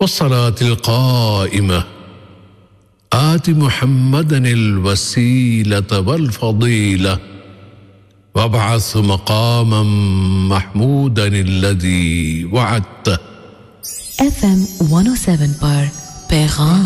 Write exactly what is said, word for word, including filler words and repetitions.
वस्सलातिल क़ाइमा आति मुहम्मदनिल वसीलत वल फ़दीला वबअस मक़ामम महमूदनिल्लज़ी वअदत। F M one oh seven पर पैगाम